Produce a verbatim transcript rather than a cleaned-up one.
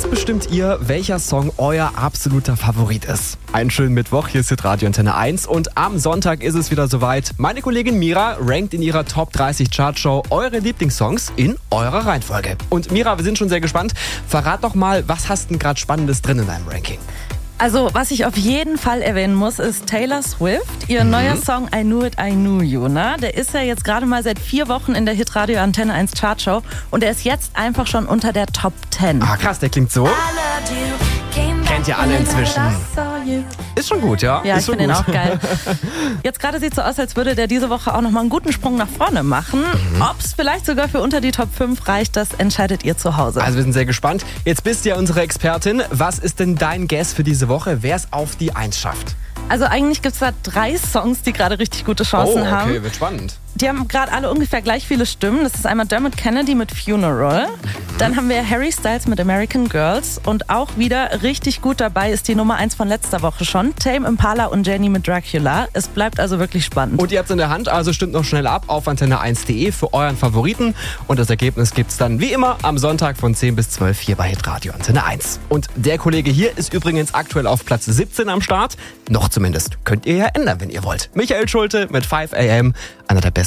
Jetzt bestimmt ihr, welcher Song euer absoluter Favorit ist. Einen schönen Mittwoch, hier ist Hitradio Antenne eins und am Sonntag ist es wieder soweit. Meine Kollegin Mira rankt in ihrer Top dreißig Chartshow eure Lieblingssongs in eurer Reihenfolge. Und Mira, wir sind schon sehr gespannt. Verrat doch mal, was hast du denn gerade Spannendes drin in deinem Ranking? Also, was ich auf jeden Fall erwähnen muss, ist Taylor Swift. Ihr mhm. neuer Song I Knew It, I Knew You. Ne? Der ist ja jetzt gerade mal seit vier Wochen in der Hitradio Antenne eins Chartshow und er ist jetzt einfach schon unter der Top zehn. Ah, krass, der klingt so. Kennt ihr alle inzwischen. Ist schon gut, ja? Ja, ist ich finde ihn auch geil. Jetzt gerade sieht es so aus, als würde der diese Woche auch nochmal einen guten Sprung nach vorne machen. Mhm. Ob es vielleicht sogar für unter die Top fünf reicht, das entscheidet ihr zu Hause. Also wir sind sehr gespannt. Jetzt bist du ja unsere Expertin. Was ist denn dein Guess für diese Woche, wer es auf die eins schafft? Also eigentlich gibt es da drei Songs, die gerade richtig gute Chancen oh, okay, haben. Okay, wird spannend. Die haben gerade alle ungefähr gleich viele Stimmen. Das ist einmal Dermot Kennedy mit Funeral. Mhm. Dann haben wir Harry Styles mit American Girls. Und auch wieder richtig gut dabei ist die Nummer eins von letzter Woche schon. Tame Impala und Jenny mit Dracula. Es bleibt also wirklich spannend. Und ihr habt es in der Hand, also stimmt noch schnell ab auf antenne eins punkt de für euren Favoriten. Und das Ergebnis gibt's dann wie immer am Sonntag von zehn bis zwölf hier bei Hitradio Antenne eins. Und der Kollege hier ist übrigens aktuell auf Platz siebzehn am Start. Noch zumindest. Könnt ihr ja ändern, wenn ihr wollt. Michael Schulte mit five a m. Einer der besten